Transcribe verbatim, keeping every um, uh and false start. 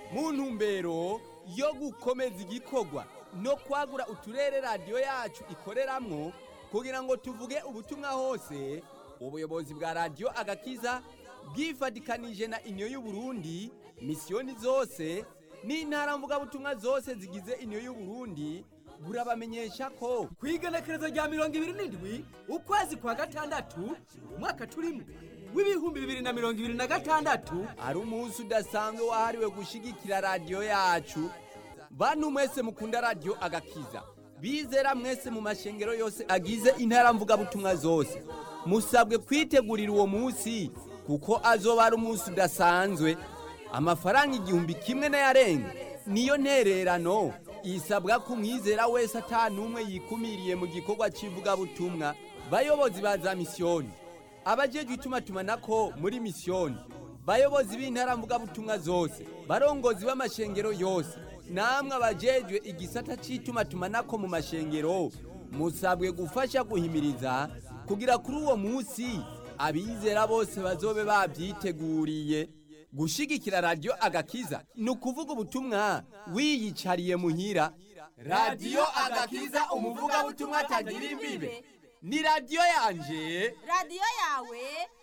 mu ntumbero yo gukomeza igikorwa no kwagura uturere radiyo yacu ikoreramwo kugira ngo tuvuge ubutumwa hose. Ubuyobozi bwa radiyo agakiza bwifadikanije na inyo y'Uburundi, misiyoni zose n'intara mvugabutumwa zose zigize inyo y'Uburundi burabamenyesha ko kwigenekerezo rya mirongo ibiri n'indwi ukwezi kwa gatandatu umwaka turimo w'ibihumbi bibiri na mirongo ibiri na gatandatu ari umunsi udasanzwe wahariwe gushigikira radiyo yacu. Bantu mwese mukunda radiyo agakiza, bizera mwese mu mashengero yose agize intara mvugabutumwa zose, musabwe kwitegurira uwo munsi kuko azoba ari umunsi udasanzwe. Amafaranga igihumbi kimwe n'ayarenga niyo ntererano isabwa ku mwizera wese atanumwe yikumiriye mu gikorwa cy'ivugabutumwa. Bayobozi ba za misiyoni, abajejwe itumatumanako muri misiyoni, bayobozi b'intara mvugabutumwa zose, barongozi b'amashengero yose, namwe abajejwe igisata cy'itumatumanako mu mashengero, musabwe gufasha guhimiriza kugira kuri uwo munsi abizera bose bazobe babyiteguriye. Gushigikira radiyo agakiza ni ukuvuga ubutumwa wiyicariye muhira. Radiyo agakiza, umuvugabutumwa atagira imbibe. Ni radiyo yanje, radiyo yawe.